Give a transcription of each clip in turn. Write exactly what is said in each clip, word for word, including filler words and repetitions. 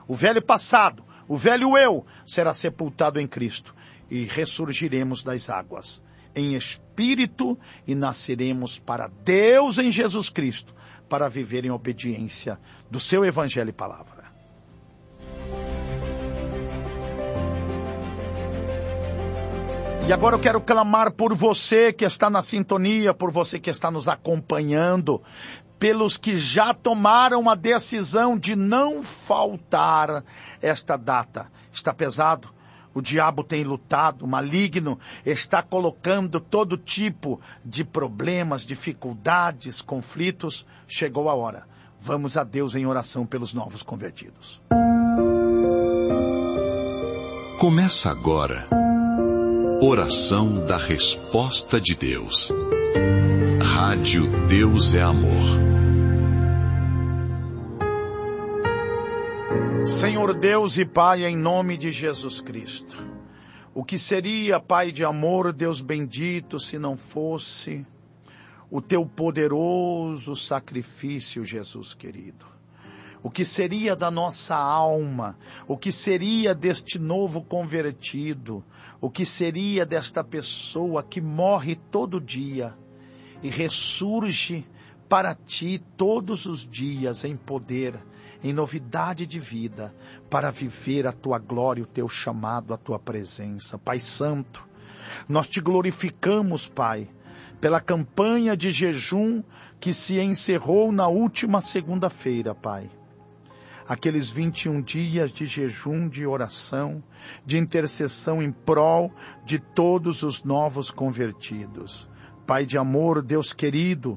O velho passado, o velho eu, será sepultado em Cristo e ressurgiremos das águas em espírito e nasceremos para Deus em Jesus Cristo, para viver em obediência do seu evangelho e palavra. E agora eu quero clamar por você que está na sintonia, por você que está nos acompanhando, pelos que já tomaram a decisão de não faltar esta data. Está pesado? O diabo tem lutado, o maligno está colocando todo tipo de problemas, dificuldades, conflitos. Chegou a hora. Vamos a Deus em oração pelos novos convertidos. Começa agora. Oração da Resposta de Deus. Rádio Deus é Amor. Senhor Deus e Pai, em nome de Jesus Cristo, o que seria, Pai de amor, Deus bendito, se não fosse o teu poderoso sacrifício, Jesus querido? O que seria da nossa alma? O que seria deste novo convertido? O que seria desta pessoa que morre todo dia e ressurge para ti todos os dias em poder, em novidade de vida, para viver a tua glória, o teu chamado, a tua presença? Pai Santo, nós te glorificamos, Pai, pela campanha de jejum que se encerrou na última segunda-feira, Pai. Aqueles vinte e um dias de jejum, de oração, de intercessão em prol de todos os novos convertidos. Pai de amor, Deus querido,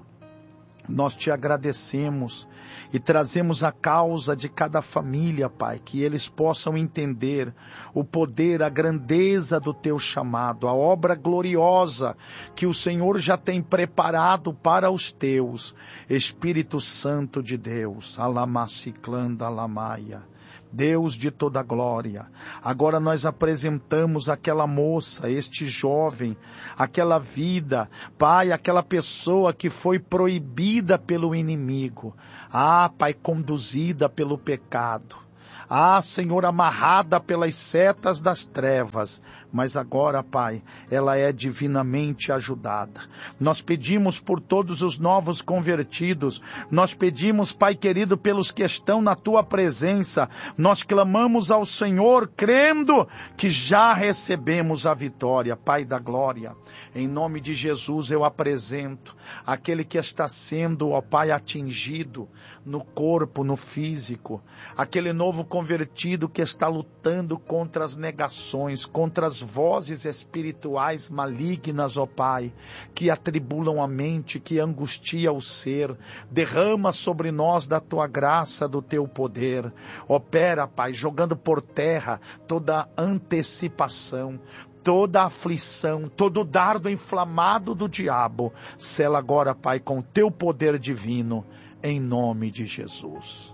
nós te agradecemos e trazemos a causa de cada família, Pai, que eles possam entender o poder, a grandeza do teu chamado, a obra gloriosa que o Senhor já tem preparado para os teus. Espírito Santo de Deus, Alamaciclanda Alamaia, Deus de toda glória, agora nós apresentamos aquela moça, este jovem, aquela vida, Pai, aquela pessoa que foi proibida pelo inimigo, ah, Pai, conduzida pelo pecado, ah, Senhor, amarrada pelas setas das trevas, mas agora, Pai, ela é divinamente ajudada. Nós pedimos por todos os novos convertidos, nós pedimos, Pai querido, pelos que estão na Tua presença, nós clamamos ao Senhor, crendo que já recebemos a vitória. Pai da glória, em nome de Jesus eu apresento aquele que está sendo, ó Pai, atingido no corpo, no físico, aquele novo convertido que está lutando contra as negações, contra as vozes espirituais malignas, ó Pai, que atribulam a mente, que angustia o ser. Derrama sobre nós da Tua graça, do Teu poder. Opera, Pai, jogando por terra toda antecipação, toda aflição, todo dardo inflamado do diabo. Sela agora, Pai, com Teu poder divino, em nome de Jesus.